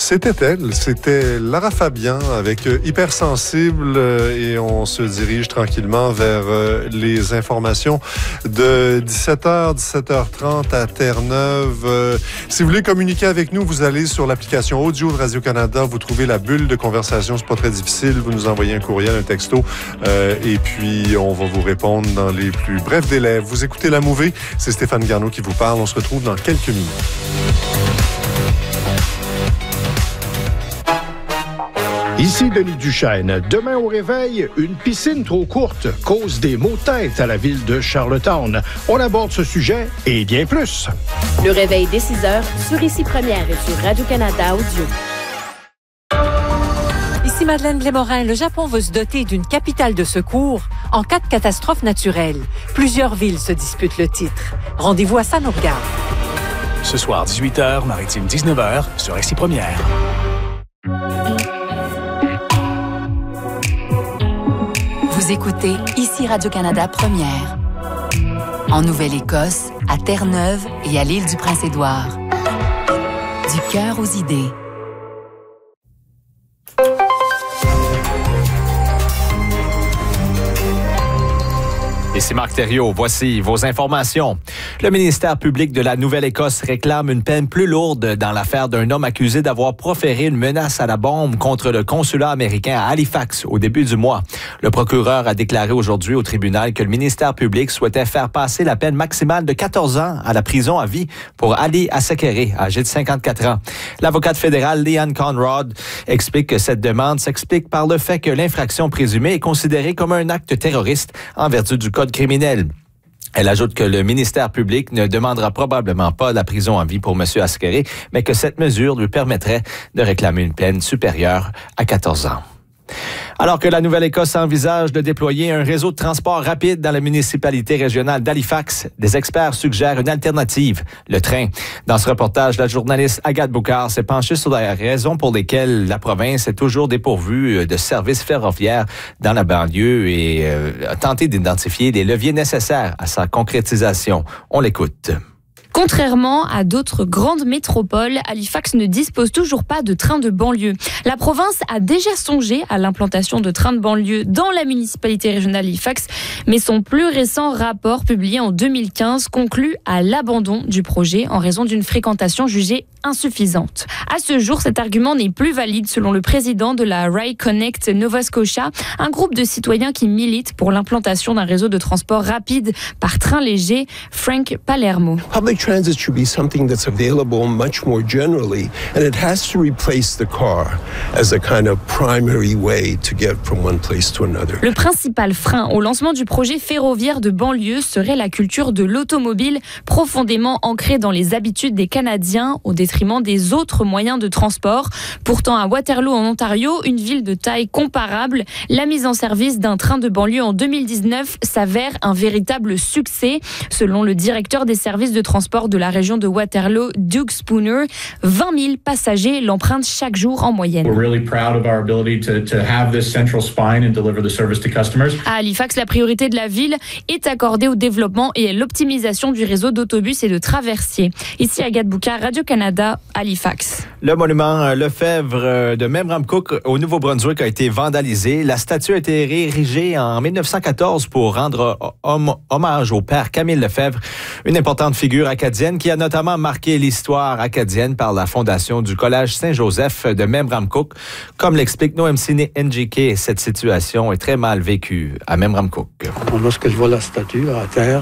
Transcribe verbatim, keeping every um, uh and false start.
C'était elle, c'était Lara Fabian avec euh, Hypersensible euh, et on se dirige tranquillement vers euh, les informations de dix-sept heures, dix-sept heures trente à Terre-Neuve. Euh, si vous voulez communiquer avec nous, vous allez sur l'application audio de Radio-Canada, vous trouvez la bulle de conversation, c'est pas très difficile, vous nous envoyez un courriel, un texto euh, et puis on va vous répondre dans les plus brefs délais. Vous écoutez La Mouvée, c'est Stéphane Garneau qui vous parle, on se retrouve dans quelques minutes. Ici Denis Duchesne. Demain au réveil, une piscine trop courte cause des maux de tête à la ville de Charlottetown. On aborde ce sujet et bien plus. Le réveil dès six heures sur Ici Première et sur Radio-Canada Audio. Ici Madeleine Glémorin. Le Japon veut se doter d'une capitale de secours en cas de catastrophe naturelle. Plusieurs villes se disputent le titre. Rendez-vous à Sanourgard. Ce soir, dix-huit heures, Maritime dix-neuf heures, sur Ici Première. Vous écoutez Ici Radio-Canada Première. En Nouvelle-Écosse, à Terre-Neuve et à l'île du Prince-Édouard. Du cœur aux idées. Ici Marc Thériault, voici vos informations. Le ministère public de la Nouvelle-Écosse réclame une peine plus lourde dans l'affaire d'un homme accusé d'avoir proféré une menace à la bombe contre le consulat américain à Halifax au début du mois. Le procureur a déclaré aujourd'hui au tribunal que le ministère public souhaitait faire passer la peine maximale de quatorze ans à la prison à vie pour Ali Assekere, âgé de cinquante-quatre ans. L'avocate fédérale Leanne Conrad explique que cette demande s'explique par le fait que l'infraction présumée est considérée comme un acte terroriste en vertu du code criminel. Elle ajoute que le ministère public ne demandera probablement pas la prison à vie pour M. Assekere, mais que cette mesure lui permettrait de réclamer une peine supérieure à quatorze ans. Alors que la Nouvelle-Écosse envisage de déployer un réseau de transport rapide dans la municipalité régionale d'Halifax, des experts suggèrent une alternative, le train. Dans ce reportage, la journaliste Agathe Boucard s'est penchée sur les raisons pour lesquelles la province est toujours dépourvue de services ferroviaires dans la banlieue et euh, a tenté d'identifier les leviers nécessaires à sa concrétisation. On l'écoute. Contrairement à d'autres grandes métropoles, Halifax ne dispose toujours pas de trains de banlieue. La province a déjà songé à l'implantation de trains de banlieue dans la municipalité régionale d'Halifax, mais son plus récent rapport publié en deux mille quinze conclut à l'abandon du projet en raison d'une fréquentation jugée insuffisante. À ce jour, cet argument n'est plus valide selon le président de la Rail Connect Nova Scotia, un groupe de citoyens qui militent pour l'implantation d'un réseau de transport rapide par train léger, Frank Palermo. Public transit should be something that's available much more generally, and it has to replace the car as a kind of primary way to get from one place to another. Le principal frein au lancement du projet ferroviaire de banlieue serait la culture de l'automobile profondément ancrée dans les habitudes des Canadiens au détriment des autres moyens de transport. Pourtant, à Waterloo, en Ontario, une ville de taille comparable, la mise en service d'un train de banlieue en deux mille dix-neuf s'avère un véritable succès. Selon le directeur des services de transport de la région de Waterloo, Doug Spooner, vingt mille passagers l'empruntent chaque jour en moyenne. We're really proud of our ability to, to have this central spine and deliver the service to customers. À Halifax, la priorité de la ville est accordée au développement et à l'optimisation du réseau d'autobus et de traversiers. Ici Agathe Boucard, Radio-Canada, Halifax. Le monument Lefebvre de Memramcook au Nouveau-Brunswick a été vandalisé. La statue a été érigée en mille neuf cent quatorze pour rendre hom- hommage au père Camille Lefebvre, une importante figure acadienne qui a notamment marqué l'histoire acadienne par la fondation du Collège Saint-Joseph de Memramcook. Comme l'explique Noam Sine N G K, cette situation est très mal vécue à Memramcook. Lorsque je vois la statue à terre,